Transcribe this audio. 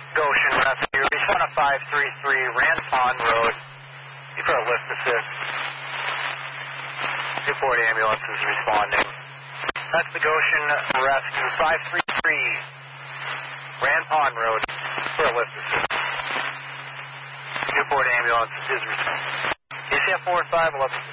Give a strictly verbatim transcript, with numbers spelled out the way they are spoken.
Goshen Rescue. Respond to five three three Rand Pond Road. You for a lift assist. Newport ambulance is responding. That's the Goshen Rescue. five three three Rand Pond Road for a lift assist. Newport ambulance is responding. A C F four five eleven.